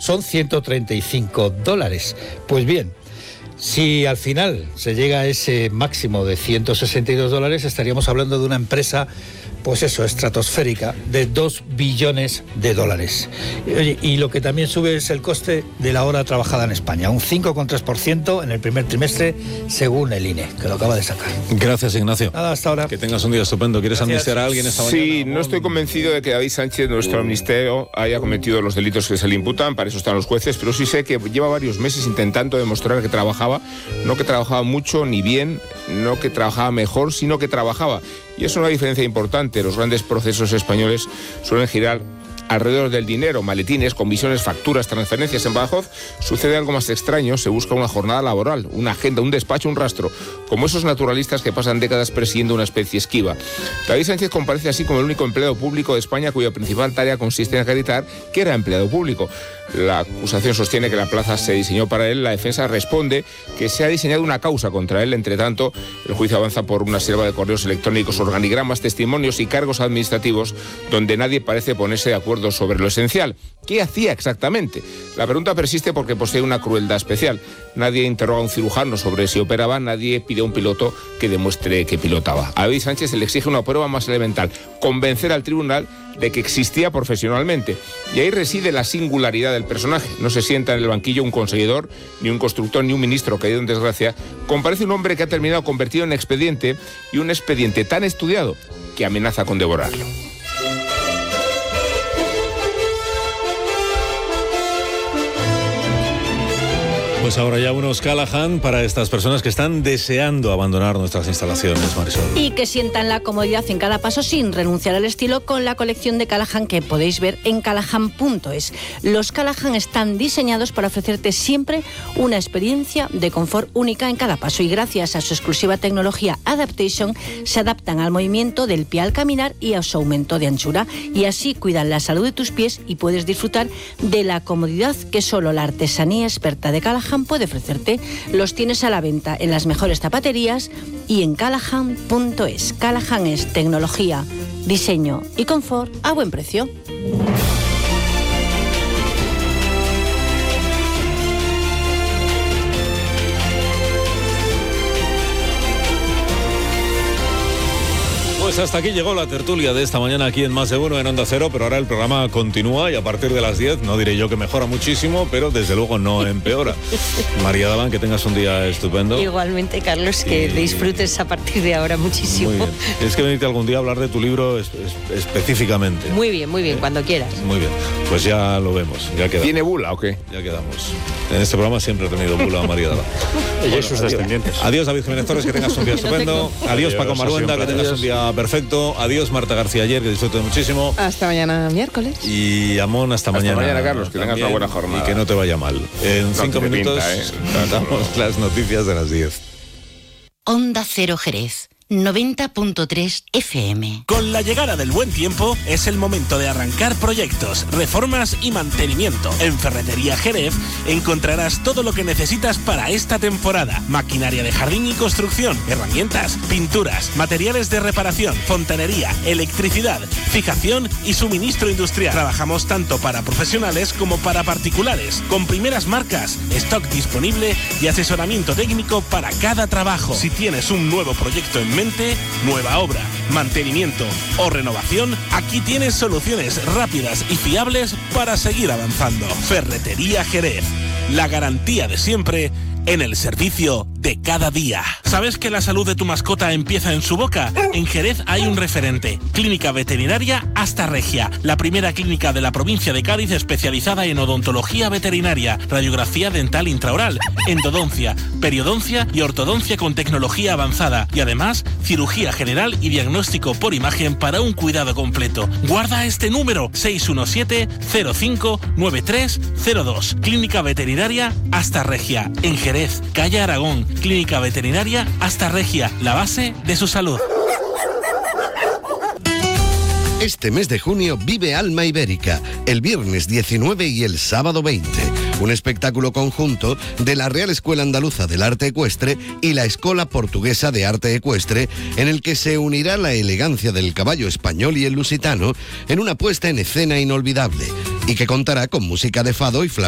son $135. Pues bien, si al final se llega a ese máximo de $162, estaríamos hablando de una empresa, pues eso, estratosférica, de $2 billones. Y lo que también sube es el coste de la hora trabajada en España, un 5,3% en el primer trimestre, según el INE, que lo acaba de sacar. Gracias, Ignacio. Nada, hasta ahora. Que tengas un día estupendo. ¿Quieres amnistiar a alguien esta mañana? Sí, no estoy convencido de que David Sánchez, nuestro amnisteo, haya cometido los delitos que se le imputan, para eso están los jueces, pero sí sé que lleva varios meses intentando demostrar que trabajaba, no que trabajaba mucho ni bien, no que trabajaba mejor, sino que trabajaba. Y es una diferencia importante. Los grandes procesos españoles suelen girar alrededor del dinero, maletines, comisiones, facturas, transferencias. En Badajoz sucede algo más extraño, se busca una jornada laboral, una agenda, un despacho, un rastro, como esos naturalistas que pasan décadas persiguiendo una especie esquiva. David Sánchez comparece así como el único empleado público de España cuya principal tarea consiste en acreditar que era empleado público. La acusación sostiene que la plaza se diseñó para él, la defensa responde que se ha diseñado una causa contra él. Entre tanto, el juicio avanza por una selva de correos electrónicos, organigramas, testimonios y cargos administrativos donde nadie parece ponerse de acuerdo sobre lo esencial. ¿Qué hacía exactamente? La pregunta persiste porque posee una crueldad especial. Nadie interroga a un cirujano sobre si operaba, nadie pide a un piloto que demuestre que pilotaba. A David Sánchez se le exige una prueba más elemental: convencer al tribunal de que existía profesionalmente. Y ahí reside la singularidad del personaje. No se sienta en el banquillo un conseguidor, ni un constructor, ni un ministro caído en desgracia. Comparece un hombre que ha terminado convertido en expediente, y un expediente tan estudiado que amenaza con devorarlo. Pues ahora ya unos Callahan para estas personas que están deseando abandonar nuestras instalaciones, Marisol. Y que sientan la comodidad en cada paso sin renunciar al estilo, con la colección de Callahan que podéis ver en callahan.es. Los Callahan están diseñados para ofrecerte siempre una experiencia de confort única en cada paso, y gracias a su exclusiva tecnología Adaptation se adaptan al movimiento del pie al caminar y a su aumento de anchura, y así cuidan la salud de tus pies y puedes disfrutar de la comodidad que solo la artesanía experta de Callahan puede ofrecerte. Los tienes a la venta en las mejores zapaterías y en callahan.es. Callahan es tecnología, diseño y confort a buen precio. Pues hasta aquí llegó la tertulia de esta mañana aquí en Más de Uno en Onda Cero, pero ahora el programa continúa y a partir de las 10, no diré yo que mejora muchísimo, pero desde luego no empeora. María Daván, que tengas un día estupendo. Igualmente, Carlos, que disfrutes a partir de ahora muchísimo. Muy bien. Tienes que venirte algún día a hablar de tu libro específicamente. Muy bien, cuando quieras. Muy bien, pues ya lo vemos, ya quedamos. ¿Tiene bula o qué? Ya quedamos. En este programa siempre ha tenido bula María Daván. Ella y sus descendientes. Adiós, David Jiménez Torres, que tengas un día estupendo. Adiós, Paco Maruenda, que tengas un día perfecto. Adiós, Marta García Ayer, que disfrutes muchísimo. Hasta mañana miércoles. Y Amón, hasta mañana. Hasta mañana, Carlos, que tengas una buena jornada. Y que no te vaya mal. En 5 minutos damos las noticias de las 10. Onda Cero Jerez. 90.3 FM. Con la llegada del buen tiempo es el momento de arrancar proyectos, reformas y mantenimiento. En Ferretería Jerez encontrarás todo lo que necesitas para esta temporada: maquinaria de jardín y construcción, herramientas, pinturas, materiales de reparación, fontanería, electricidad, fijación y suministro industrial. Trabajamos tanto para profesionales como para particulares, con primeras marcas, stock disponible y asesoramiento técnico para cada trabajo. Si tienes un nuevo proyecto en mente, nueva obra, mantenimiento o renovación, aquí tienes soluciones rápidas y fiables para seguir avanzando. Ferretería Jerez, la garantía de siempre en el servicio de cada día. ¿Sabes que la salud de tu mascota empieza en su boca? En Jerez hay un referente: Clínica Veterinaria Hasta Regia, la primera clínica de la provincia de Cádiz especializada en odontología veterinaria, radiografía dental intraoral, endodoncia, periodoncia y ortodoncia con tecnología avanzada, y además cirugía general y diagnóstico por imagen para un cuidado completo. Guarda este número: 617-059302. Clínica Veterinaria Hasta Regia, en Jerez, calle Aragón. Clínica Veterinaria Hasta Regia, la base de su salud. Este mes de junio vive Alma Ibérica, el viernes 19 y el sábado 20. Un espectáculo conjunto de la Real Escuela Andaluza del Arte Ecuestre y la Escola Portuguesa de Arte Ecuestre, en el que se unirá la elegancia del caballo español y el lusitano en una puesta en escena inolvidable, y que contará con música de fado y flamenco